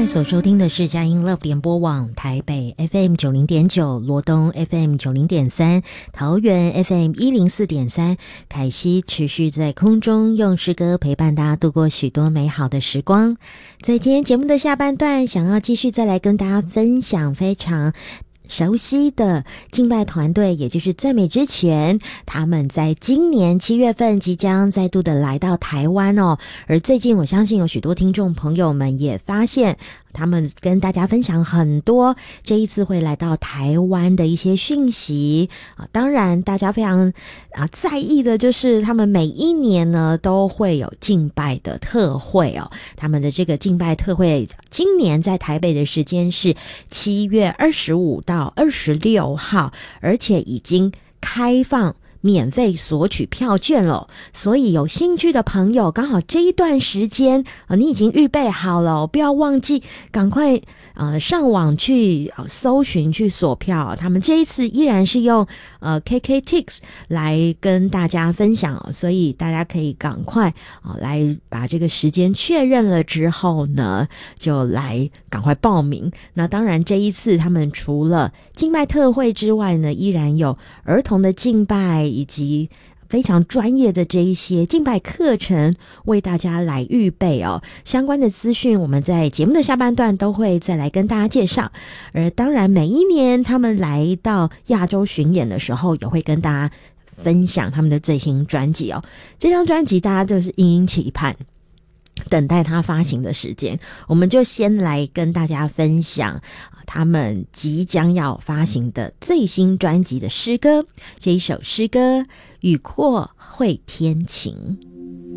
在所收听的是佳音 Love 联播网台北 FM90.9、罗东 FM90.3、桃园 FM104.3。凯西持续在空中用诗歌陪伴大家度过许多美好的时光。在今天节目的下半段，想要继续再来跟大家分享非常熟悉的敬拜团队，也就是赞美之泉，他们在今年7月份即将再度的来到台湾哦。而最近我相信有许多听众朋友们也发现，他们跟大家分享很多这一次会来到台湾的一些讯息啊。当然大家非常在意的就是他们每一年呢都会有敬拜的特会哦。他们的这个敬拜特会今年在台北的时间是7月25到26号，而且已经开放免费索取票券了，所以有兴趣的朋友刚好这一段时间你已经预备好了，不要忘记赶快上网去搜寻去索票。他们这一次依然是用KKTix 来跟大家分享所以大家可以赶快来把这个时间确认了之后呢，就来赶快报名。那当然这一次他们除了敬拜特会之外呢，依然有儿童的敬拜以及非常专业的这一些敬拜课程为大家来预备哦。相关的资讯我们在节目的下半段都会再来跟大家介绍。而当然每一年他们来到亚洲巡演的时候，也会跟大家分享他们的最新专辑哦。这张专辑大家就是殷殷期盼，等待它发行的时间。我们就先来跟大家分享他们即将要发行的最新专辑的诗歌。这一首诗歌《雨阔会天晴》。